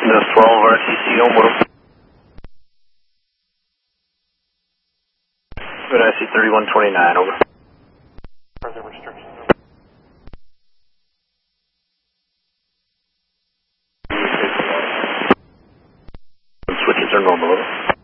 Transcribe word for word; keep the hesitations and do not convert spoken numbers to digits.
That's twelve R T C on Woodham. Good, I see thirty-one twenty-nine, over. Further restrictions. Switches are normal, over.